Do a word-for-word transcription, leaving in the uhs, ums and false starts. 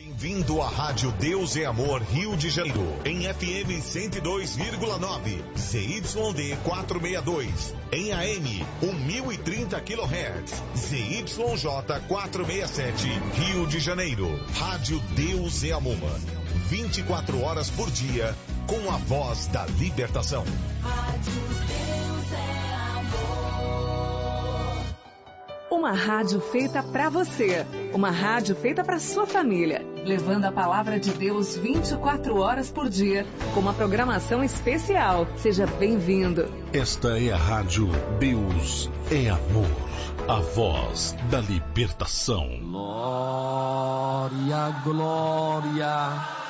Bem-vindo à Rádio Deus é Amor Rio de Janeiro, em F M cento e dois vírgula nove, Z Y D quatrocentos e sessenta e dois, em A M mil e trinta quilohertz, Z Y J quatrocentos e sessenta e sete, Rio de Janeiro. Rádio Deus é Amor, vinte e quatro horas por dia, com a voz da libertação. Rádio Deus é Amor. Uma rádio feita pra você, uma rádio feita pra sua família, levando a palavra de Deus vinte e quatro horas por dia, com uma programação especial. Seja bem-vindo. Esta é a Rádio Deus é Amor, a voz da libertação. Glória, glória.